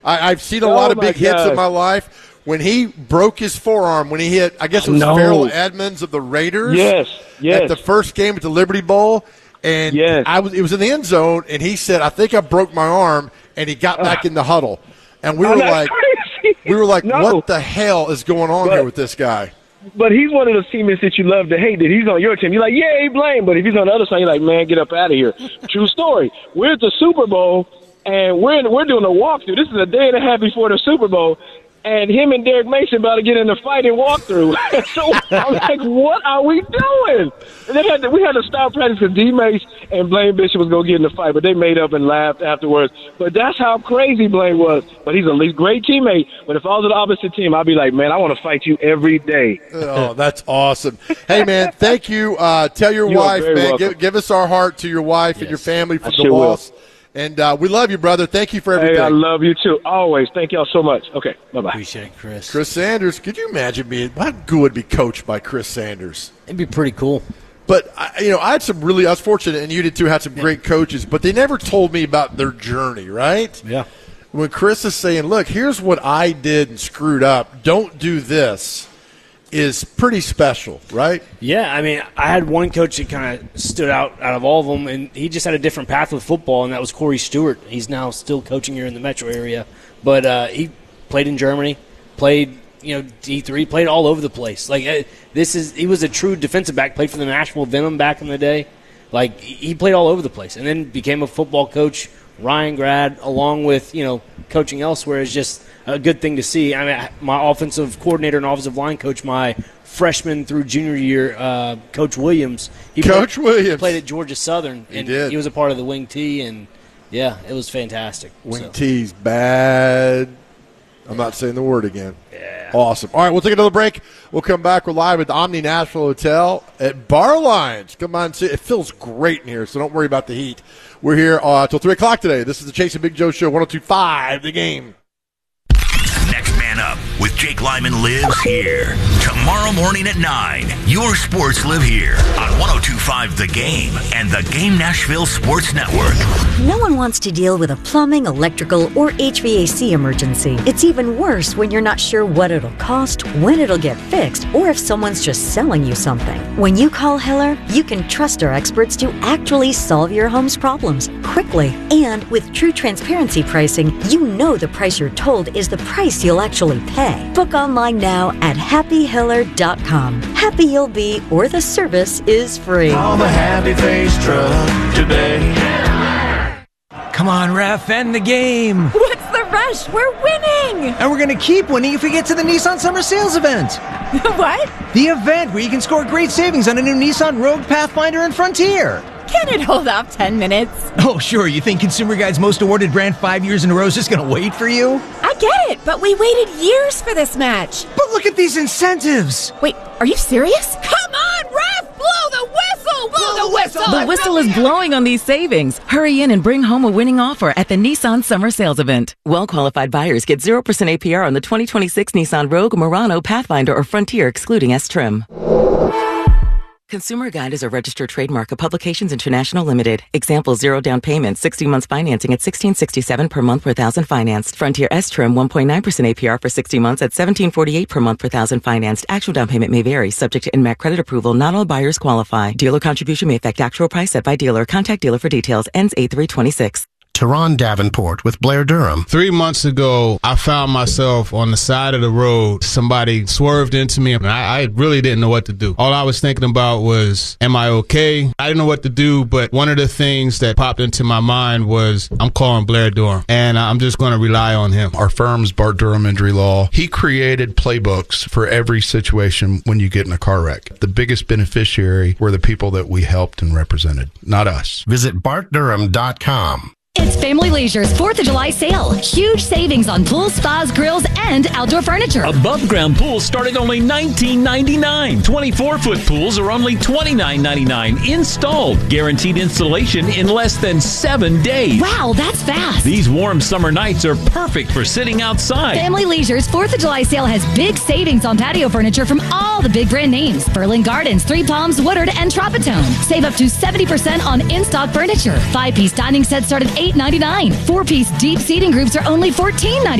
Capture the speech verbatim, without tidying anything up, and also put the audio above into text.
I, I've seen a oh lot of big hits God. in my life. When he broke his forearm, when he hit, I guess it was no. Farrell Edmonds of the Raiders. Yes, yes. At the first game at the Liberty Bowl. And yes. I was, it was in the end zone, and he said, I think I broke my arm, and he got back uh, in the huddle. And we were like, crazy. we were like, no. what the hell is going on but, here with this guy? But he's one of those teammates that you love to hate. That he's on your team, you're like, yeah, he blamed. But if he's on the other side, you're like, man, get up out of here. True story. We're at the Super Bowl, and we're in, we're doing a walkthrough. This is a day and a half before the Super Bowl. And him and Derek Mason about to get in a fight and walk through. So I'm like, what are we doing? And they had to, we had to stop practice because D. Mace and Blaine Bishop was going to get in the fight, but they made up and laughed afterwards. But that's how crazy Blaine was. But he's a great teammate. But if I was on the opposite team, I'd be like, man, I want to fight you every day. Oh, that's awesome. Hey, man, thank you. Uh, tell your you wife, man, give, give us our heart to your wife yes. and your family for I the sure loss. Will. And uh, we love you, brother. Thank you for everything. Hey, I love you, too. Always. Thank y'all so much. Okay, bye-bye. Appreciate it, Chris. Chris Sanders. Could you imagine being – how good would be coached by Chris Sanders? It'd be pretty cool. But, I, you know, I had some really – I was fortunate, and you did too, had some great coaches, but they never told me about their journey, right? Yeah. When Chris is saying, look, here's what I did and screwed up. Don't do this. Is pretty special, right? Yeah, I mean, I had one coach that kind of stood out out of all of them, and he just had a different path with football, and that was Corey Stewart. He's now still coaching here in the metro area, but uh, he played in Germany, played you know D three, played all over the place. Like uh, this is he was a true defensive back, played for the Nashville Venom back in the day. Like he played all over the place, and then became a football coach. Ryan grad, along with you know coaching elsewhere, is just a good thing to see. I mean, my offensive coordinator and offensive line coach, my freshman through junior year, uh, Coach Williams. He Coach played, Williams played at Georgia Southern, he and did. he was a part of the Wing T, and yeah, it was fantastic. Wing so. T's bad. I'm not saying the word again. Yeah. Awesome. All right, we'll take another break. We'll come back. We're live at the Omni Nashville Hotel at Bar Lions. Come on, see. It feels great in here, so don't worry about the heat. We're here uh, till three o'clock today. This is the Chase and Big Joe Show, one oh two point five, The Game. Next Man Up with Jake Lyman lives here. Tomorrow morning at nine, your sports live here on one oh two point five The Game and the Game Nashville Sports Network. No one wants to deal with a plumbing, electrical, or H V A C emergency. It's even worse when you're not sure what it'll cost, when it'll get fixed, or if someone's just selling you something. When you call Heller, you can trust our experts to actually solve your home's problems quickly. And with true transparency pricing, you know the price you're told is the price you'll actually pay. Book online now at happy heller dot com. Happy you'll be, or the service is free. Call the Happy Face Truck today. Come on, ref, end the game. What's the rush? We're winning. And we're going to keep winning if we get to the Nissan Summer Sales event. What? The event where you can score great savings on a new Nissan Rogue, Pathfinder, and Frontier. Can it hold off ten minutes? Oh, sure. You think Consumer Guide's most awarded brand five years in a row is just going to wait for you? I get it, but we waited years for this match. But look at these incentives. Wait, are you serious? Come on, ref! Blow the whistle! Blow the whistle! The whistle is blowing on these savings. Hurry in and bring home a winning offer at the Nissan Summer Sales Event. Well-qualified buyers get zero percent A P R on the twenty twenty-six Nissan Rogue, Murano, Pathfinder, or Frontier, excluding S-Trim. Consumer Guide is a registered trademark of Publications International Limited. Example, zero down payment, sixty months financing at sixteen sixty-seven per month per thousand financed. Frontier S-Trim, one point nine percent A P R for sixty months at seventeen forty-eight per month per thousand financed. Actual down payment may vary, subject to N M A C credit approval. Not all buyers qualify. Dealer contribution may affect actual price set by dealer. Contact dealer for details. Ends eight three twenty-six. Teron Davenport with Blair Durham. Three months ago, I found myself on the side of the road. Somebody swerved into me, and I, I really didn't know what to do. All I was thinking about was, am I okay? I didn't know what to do, but one of the things that popped into my mind was, I'm calling Blair Durham, and I'm just going to rely on him. Our firm's Bart Durham Injury Law. He created playbooks for every situation when you get in a car wreck. The biggest beneficiary were the people that we helped and represented, not us. Visit bart durham dot com. It's Family Leisure's fourth of July sale. Huge savings on pools, spas, grills, and outdoor furniture. Above ground pools start at only nineteen ninety-nine. twenty-four foot pools are only twenty-nine ninety-nine. Installed. Guaranteed installation in less than seven days. Wow, that's fast. These warm summer nights are perfect for sitting outside. Family Leisure's fourth of July sale has big savings on patio furniture from all the big brand names. Berlin Gardens, Three Palms, Woodard, and Tropitone. Save up to seventy percent on in-stock furniture. Five-piece dining sets start at eight eight ninety-nine. Four-piece deep seating groups are only fourteen ninety-nine.